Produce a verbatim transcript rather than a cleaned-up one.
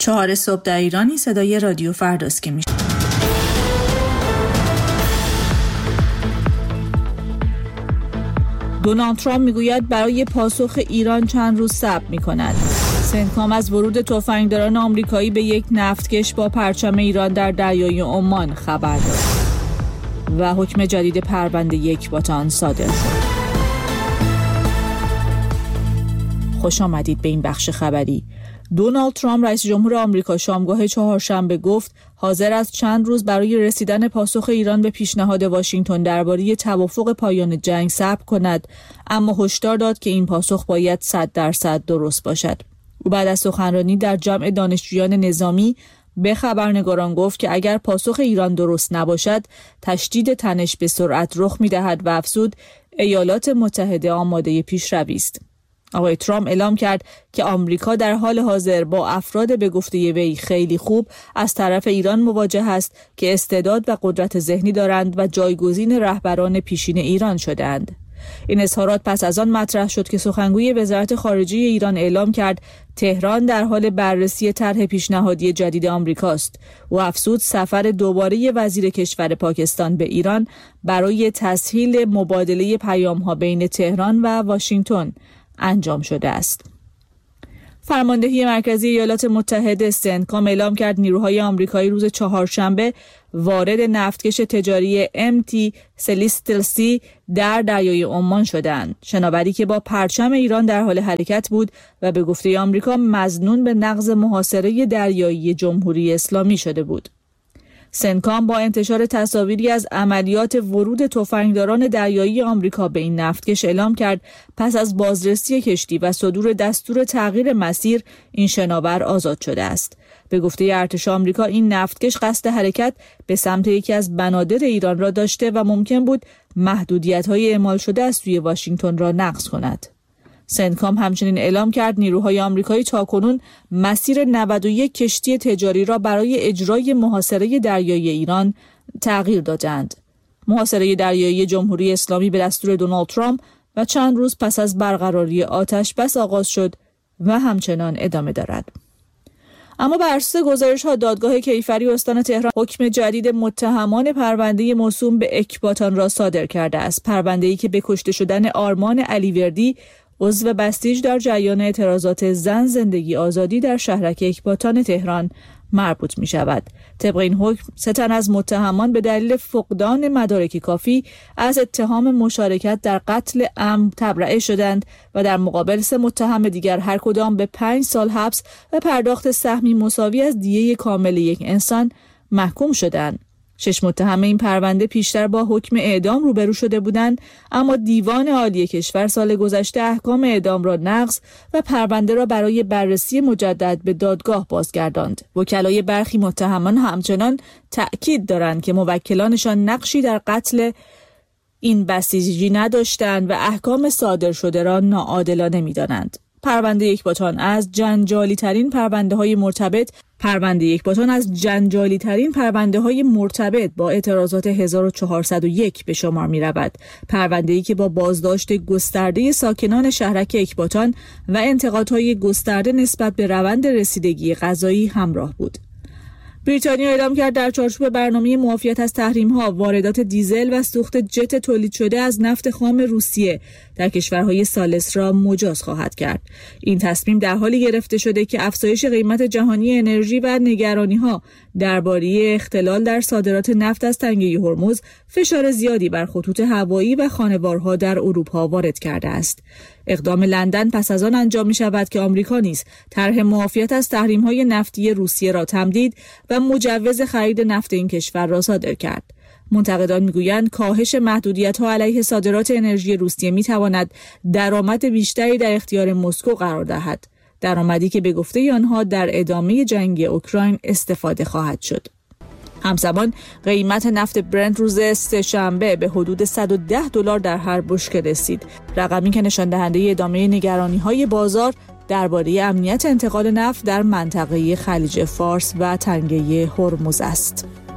چهار صبح در ایرانی صدای رادیو فرداست که میشه. دونالد ترامپ میگوید برای پاسخ ایران چند روز صبر میکند. سنتکام از ورود تفنگداران آمریکایی به یک نفتکش با پرچم ایران در دریای عمان خبر داد و حکم جدید پرونده یکباتان صادر شد. خوش آمدید به این بخش خبری. دونالد ترامپ رئیس جمهور آمریکا شامگاه چهارشنبه گفت حاضر است چند روز برای رسیدن پاسخ ایران به پیشنهاد واشنگتن درباره توافق پایان جنگ صبر کند، اما هشدار داد که این پاسخ باید صد درصد درست باشد. او بعد از سخنرانی در جمع دانشجویان نظامی به خبرنگاران گفت که اگر پاسخ ایران درست نباشد تشدید تنش به سرعت رخ می‌دهد و افزود ایالات متحده آماده پیشروی است. آقای ترامپ اعلام کرد که آمریکا در حال حاضر با افراد به گفته وی خیلی خوب از طرف ایران مواجه است که استعداد و قدرت ذهنی دارند و جایگزین رهبران پیشین ایران شده‌اند. این اظهارات پس از آن مطرح شد که سخنگوی وزارت خارجه ایران اعلام کرد تهران در حال بررسی طرح پیشنهادی جدید آمریکاست. او افزود سفر دوباره وزیر کشور پاکستان به ایران برای تسهیل مبادله پیام‌ها بین تهران و واشنگتن انجام شده است. فرماندهی مرکزی ایالات متحده سنتکام اعلام کرد نیروهای آمریکایی روز چهارشنبه وارد نفتکش تجاری ام تی سلیستل سی در دریای عمان شدند. شناوری که با پرچم ایران در حال حرکت بود و به گفته آمریکا مظنون به نقض محاصره دریایی جمهوری اسلامی شده بود. سنتکام با انتشار تصاویری از عملیات ورود تفنگداران دریایی آمریکا به این نفتکش اعلام کرد پس از بازرسی کشتی و صدور دستور تغییر مسیر این شناور آزاد شده است. به گفته ارتش آمریکا این نفتکش قصد حرکت به سمت یکی از بنادر ایران را داشته و ممکن بود محدودیت‌های اعمال شده از سوی واشنگتن را نقض کند. سنتکام همچنین اعلام کرد نیروهای آمریکایی تاکنون مسیر نود و یک کشتی تجاری را برای اجرای محاصره دریایی ایران تغییر دادند. محاصره دریایی جمهوری اسلامی به دستور دونالد ترامپ و چند روز پس از برقراری آتش بس آغاز شد و همچنان ادامه دارد. اما بر اساس گزارش‌ها دادگاه کیفری استان تهران حکم جدید متهمان پرونده موسوم به اکباتان را صادر کرده است. پرونده‌ای که به کشته شدن آرمان علیوردی عضو بسیج در جریان اعتراضات زن زندگی آزادی در شهرک اکباتان تهران مربوط می شود. طبق این حکم سه تن از متهمان به دلیل فقدان مدارک کافی از اتهام مشارکت در قتل عمد تبرئه شدند و در مقابل سه متهم دیگر هر کدام به پنج سال حبس و پرداخت سهمی مساوی از دیه کامل یک انسان محکوم شدند. شش متهم این پرونده پیشتر با حکم اعدام روبرو شده بودند، اما دیوان عالی کشور سال گذشته احکام اعدام را نقض و پرونده را برای بررسی مجدد به دادگاه بازگرداند. وکلای برخی متهمان همچنان تأکید دارند که موکلانشان نقشی در قتل این بسیجی نداشتند و احکام صادر شده را ناعادلانه می‌دانند. پرونده یکباتان از جنجالی ترین پرونده های مرتبط پرونده یکباتان از جنجالی ترین پرونده های مرتبط با اعتراضات هزار و چهارصد و یک به شمار می رود. پرونده‌ای که با بازداشت گسترده ساکنان شهرک اکباتان و انتقادهای گسترده نسبت به روند رسیدگی قضایی همراه بود. بریتانیا اعلام کرد در چارچوب برنامه معافیت از تحریم‌ها واردات دیزل و سوخت جت تولید شده از نفت خام روسیه در کشورهای ثالث را مجاز خواهد کرد. این تصمیم در حالی گرفته شده که افزایش قیمت جهانی انرژی و نگرانی‌ها درباره اختلال در صادرات نفت از تنگه هرمز فشار زیادی بر خطوط هوایی و خانوارها در اروپا وارد کرده است. اقدام لندن پس از آن انجام می شود که آمریکا نیز طرح معافیت از تحریم‌های نفتی روسیه را تمدید و مجوز خرید نفت این کشور را صادر کرد. منتقدان میگویند کاهش محدودیت‌ها علیه صادرات انرژی روسیه می‌تواند درآمد بیشتری در اختیار مسکو قرار دهد، درآمدی که به گفته آنها در ادامه جنگ اوکراین استفاده خواهد شد. همزمان قیمت نفت برنت روز سه‌شنبه به حدود صد و ده دلار در هر بشکه رسید، رقمی که نشان دهنده ادامه نگرانی‌های بازار درباره امنیت انتقال نفت در منطقه خلیج فارس و تنگه هرمز است.